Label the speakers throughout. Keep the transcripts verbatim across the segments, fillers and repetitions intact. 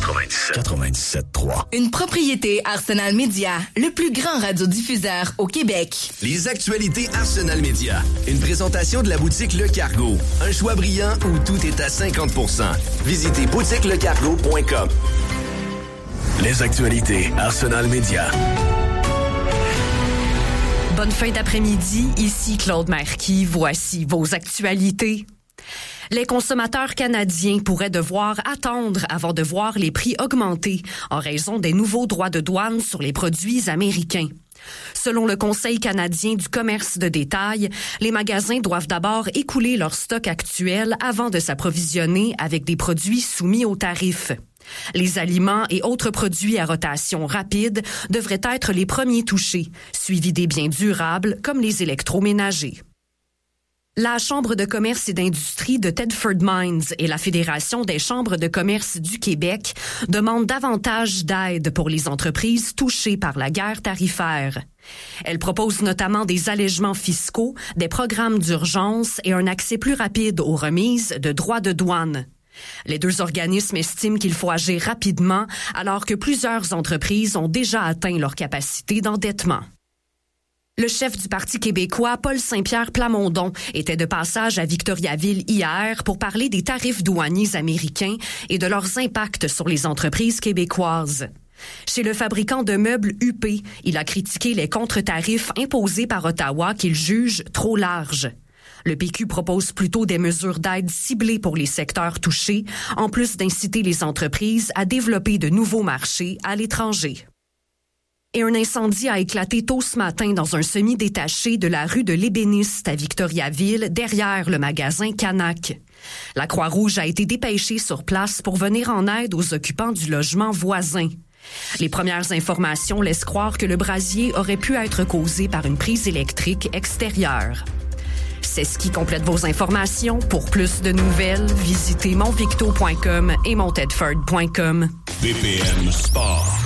Speaker 1: quatre-vingt-dix-sept quatre-vingt-dix-sept trois.
Speaker 2: Une propriété Arsenal Média, le plus grand radiodiffuseur au Québec.
Speaker 3: Les actualités Arsenal Média. Une présentation de la boutique Le Cargo. Un choix brillant où tout est à cinquante pour cent. Visitez boutique le cargo point com.
Speaker 1: Les actualités Arsenal Média.
Speaker 4: Bonne fin d'après-midi, ici Claude Marquis. Voici vos actualités. Les consommateurs canadiens pourraient devoir attendre avant de voir les prix augmenter en raison des nouveaux droits de douane sur les produits américains. Selon le Conseil canadien du commerce de détail, les magasins doivent d'abord écouler leur stock actuel avant de s'approvisionner avec des produits soumis aux tarifs. Les aliments et autres produits à rotation rapide devraient être les premiers touchés, suivis des biens durables comme les électroménagers. La Chambre de commerce et d'industrie de Thetford Mines et la Fédération des chambres de commerce du Québec demandent davantage d'aide pour les entreprises touchées par la guerre tarifaire. Elles proposent notamment des allègements fiscaux, des programmes d'urgence et un accès plus rapide aux remises de droits de douane. Les deux organismes estiment qu'il faut agir rapidement alors que plusieurs entreprises ont déjà atteint leur capacité d'endettement. Le chef du Parti québécois, Paul Saint-Pierre Plamondon, était de passage à Victoriaville hier pour parler des tarifs douaniers américains et de leurs impacts sur les entreprises québécoises. Chez le fabricant de meubles U P, il a critiqué les contre-tarifs imposés par Ottawa qu'il juge trop larges. Le P Q propose plutôt des mesures d'aide ciblées pour les secteurs touchés, en plus d'inciter les entreprises à développer de nouveaux marchés à l'étranger. Et un incendie a éclaté tôt ce matin dans un semi-détaché de la rue de l'Ébéniste à Victoriaville, derrière le magasin Canac. La Croix-Rouge a été dépêchée sur place pour venir en aide aux occupants du logement voisin. Les premières informations laissent croire que le brasier aurait pu être causé par une prise électrique extérieure. C'est ce qui complète vos informations. Pour plus de nouvelles, visitez montvicto point com et montedford point com.
Speaker 1: B P M Sport.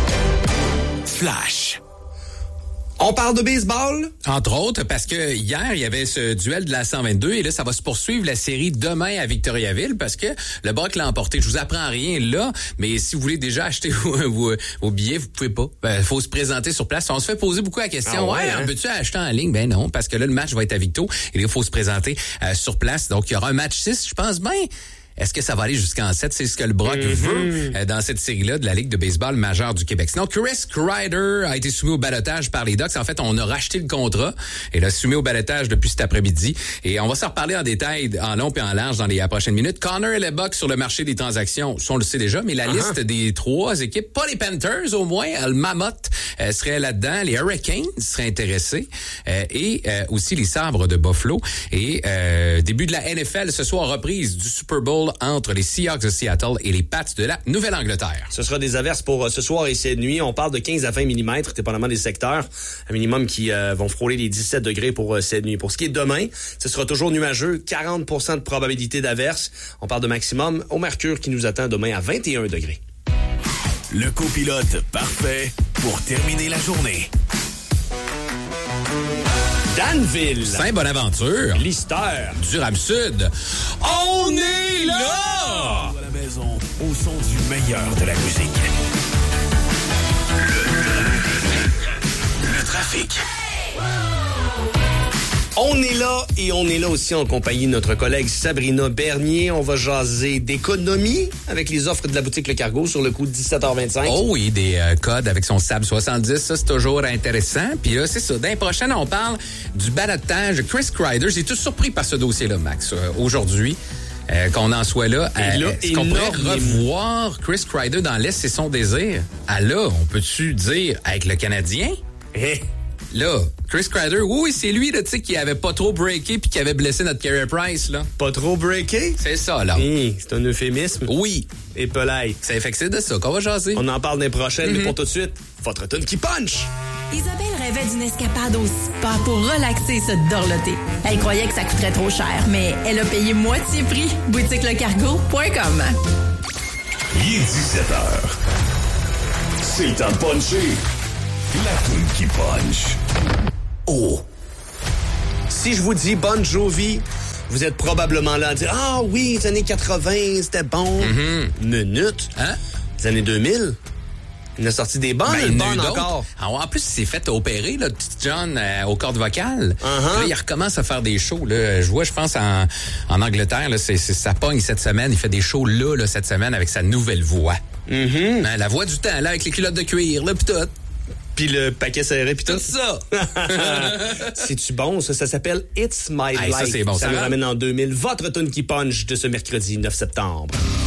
Speaker 1: Flash.
Speaker 5: On parle de baseball?
Speaker 6: Entre autres, parce que hier, il y avait ce duel de la cent vingt-deux et là, ça va se poursuivre la série demain à Victoriaville parce que le Buck l'a emporté. Je vous apprends rien là, mais si vous voulez déjà acheter vos, vos, vos billets, vous pouvez pas. Il ben, faut se présenter sur place. On se fait poser beaucoup la question. Ah ouais, hein? Peux-tu acheter en ligne? Ben non, parce que là, le match va être à Victo et il faut se présenter euh, sur place. Donc, il y aura un match six, je pense bien. Est-ce que ça va aller jusqu'en sept? C'est ce que le Brock mm-hmm. veut euh, dans cette série-là de la Ligue de baseball majeure du Québec. Sinon, Chris Kreider a été soumis au ballottage par les Ducks. En fait, on a racheté le contrat et l'a soumis au ballottage depuis cet après-midi. Et on va s'en reparler en détail, en long et en large dans les euh, prochaines minutes. Connor et les Bucks sur le marché des transactions, on le sait déjà, mais la uh-huh. liste des trois équipes, pas les Panthers au moins, le Mammoth euh, serait là-dedans, les Hurricanes seraient intéressés euh, et euh, aussi les Sabres de Buffalo. Et euh, début de la N F L ce soir, reprise du Super Bowl entre les Seahawks de Seattle et les Pats de la Nouvelle-Angleterre.
Speaker 5: Ce sera des averses pour ce soir et cette nuit. On parle de quinze à vingt millimètres, dépendamment des secteurs. Un minimum qui euh, vont frôler les dix-sept degrés pour euh, cette nuit. Pour ce qui est de demain, ce sera toujours nuageux, quarante pour cent de probabilité d'averse. On parle de maximum au mercure qui nous attend demain à vingt et un degrés.
Speaker 1: Le copilote parfait pour terminer la journée.
Speaker 5: Danville,
Speaker 6: Saint-Bonaventure,
Speaker 5: Lister,
Speaker 6: Durham-Sud. On est là!
Speaker 1: À la maison, au son du meilleur de la musique. Le, le, le trafic.
Speaker 5: On est là et on est là aussi en compagnie de notre collègue Sabrina Bernier. On va jaser d'économie avec les offres de la boutique Le Cargo sur le coup de dix-sept heures vingt-cinq.
Speaker 6: Oh oui, des euh, codes avec son S A B soixante-dix, ça c'est toujours intéressant. Puis là, c'est ça. Dans les prochaines, on parle du balotage de Chris Kreider. J'ai tout surpris par ce dossier-là, Max, euh, aujourd'hui. Euh, qu'on en soit là.
Speaker 5: Et là,
Speaker 6: euh, est-ce qu'on pourrait revoir Chris Kreider dans l'Est, c'est son désir? Ah là, on peut-tu dire avec le Canadien?
Speaker 5: Hey.
Speaker 6: Là, Chris Kreider, oui, c'est lui, là, tu sais, qui avait pas trop breaké puis qui avait blessé notre Carey Price, là.
Speaker 5: Pas trop breaké?
Speaker 6: C'est ça, là.
Speaker 5: Hey, c'est un euphémisme.
Speaker 6: Oui.
Speaker 5: Et pelay.
Speaker 6: C'est fait que c'est de ça qu'on va jaser.
Speaker 5: On en parle dans les prochaines, mm-hmm. mais pour tout de suite, votre tune qui punch!
Speaker 7: Isabelle rêvait d'une escapade au spa pour relaxer et se dorloter. Elle croyait que ça coûterait trop cher, mais elle a payé moitié prix. boutique le cargo point com.
Speaker 1: Il est dix-sept heures. C'est le temps de puncher. La tune qui punch. Oh.
Speaker 5: Si je vous dis Bon Jovi, vous êtes probablement là à dire « Ah oui, les années quatre-vingts, c'était bon. Mm-hmm. » Minute.
Speaker 6: Hein?
Speaker 5: des années deux mille. Il a sorti des bonnes,
Speaker 6: Ben,
Speaker 5: une
Speaker 6: il y en a
Speaker 5: bonne
Speaker 6: eu d'autres.
Speaker 5: encore.
Speaker 6: Ah, en plus, il s'est fait opérer, là, petit John, euh, aux cordes vocales.
Speaker 5: Uh-huh.
Speaker 6: Là, il recommence à faire des shows. Là. Je vois, je pense, en, en Angleterre, là, c'est, c'est, ça pogne cette semaine. Il fait des shows là, là, cette semaine, avec sa nouvelle voix.
Speaker 5: Mm-hmm.
Speaker 6: Hein, la voix du temps, là, avec les culottes de cuir, là, pis tout.
Speaker 5: Puis le paquet serré, puis tout.
Speaker 6: Tout ça.
Speaker 5: C'est-tu bon, ça? Ça s'appelle It's My
Speaker 6: Hey,
Speaker 5: Life.
Speaker 6: ça, c'est bon.
Speaker 5: Ça
Speaker 6: Ça
Speaker 5: nous
Speaker 6: va?
Speaker 5: ramène en deux mille. Votre tune qui punch de ce mercredi neuf septembre.